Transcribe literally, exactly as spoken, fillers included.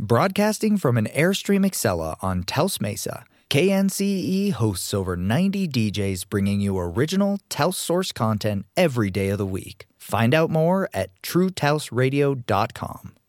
Broadcasting from an Airstream Excella on Taos Mesa, K N C E hosts over ninety D Js bringing you original Taos source content every day of the week. Find out more at true taos radio dot com.